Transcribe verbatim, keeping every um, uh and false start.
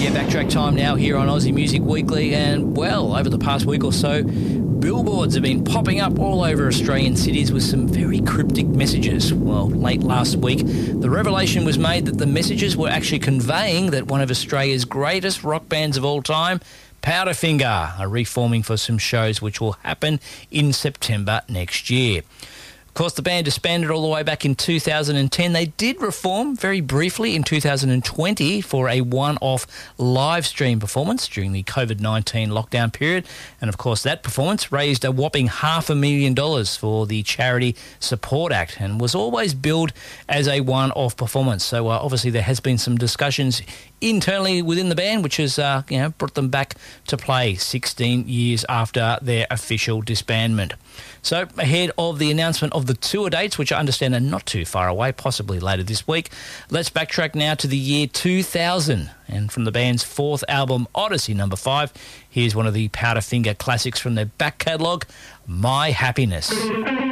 Yeah, backtrack time now here on Aussie Music Weekly, and well, over the past week or so, billboards have been popping up all over Australian cities with some very cryptic messages. Well, late last week, the revelation was made that the messages were actually conveying that one of Australia's greatest rock bands of all time, Powderfinger, are reforming for some shows which will happen in September next year. Of course, the band disbanded all the way back in two thousand ten. They did reform very briefly in two thousand twenty for a one-off live stream performance during the COVID nineteen lockdown period. And, of course, that performance raised a whopping half a million dollars for the Charity Support Act and was always billed as a one-off performance. So, uh, obviously, there has been some discussions internally within the band, which has uh, you know, brought them back to play sixteen years after their official disbandment. So, ahead of the announcement of the tour dates, which I understand are not too far away, possibly later this week, let's backtrack now to the year two thousand. And from the band's fourth album, Odyssey number five, here's one of the Powderfinger classics from their back catalogue, My Happiness.